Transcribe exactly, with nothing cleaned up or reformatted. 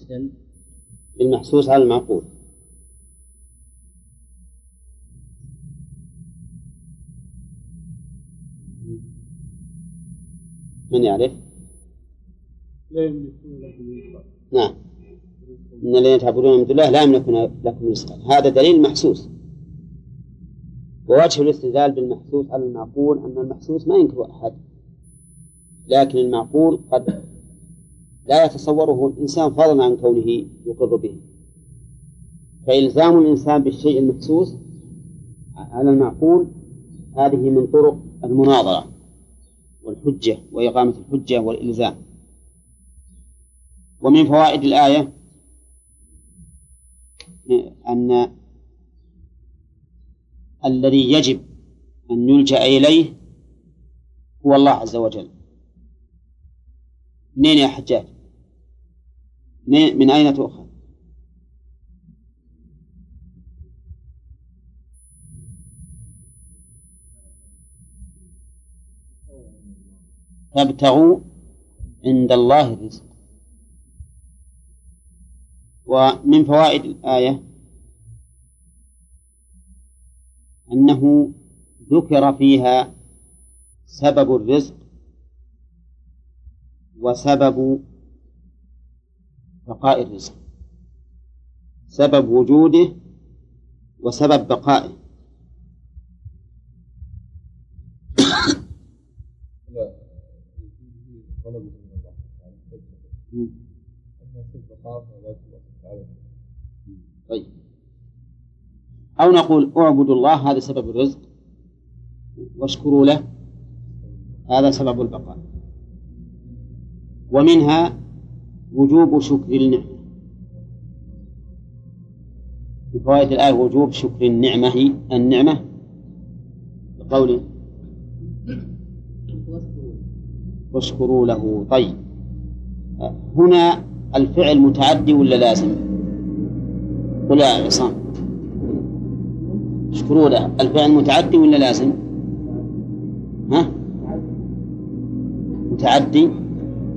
يستدل بالمحسوس على المعقول. من يعرف؟ لا يملكون لكم. نعم، إن الذين تعبدون من دون الله لا يملكون لكم رزقا، هذا دليل محسوس. ووجه الاستدلال بالمحسوس على المعقول أن المحسوس ما ينكر أحد، لكن المعقول قد لا يتصوره الإنسان فضلا عن كونه يقر به، فإلزام الإنسان بالشيء المحسوس على المعقول هذه من طرق المناظرة والحجة وإقامة الحجة والإلزام. ومن فوائد الآية أن الذي يجب أن يلجأ إليه هو الله عز وجل. منين يا حجاج؟ من أين تؤخذ؟ فابتغوا عند الله الرزق. ومن فوائد الآية أنه ذكر فيها سبب الرزق وسبب بقاء الرزق، سبب وجوده وسبب بقائه. طيب، أو نقول اعبدوا الله هذا سبب الرزق واشكروا له هذا سبب البقاء. ومنها وجوب شكر النعمة. من فوائد الآية وجوب شكر النعمة النعمة بقوله واشكروا له. طيب، هنا الفعل متعدي ولا لازم؟ قل يا عصام، اشكروا له الفعل متعدي ولا لازم؟ ها؟ متعدي.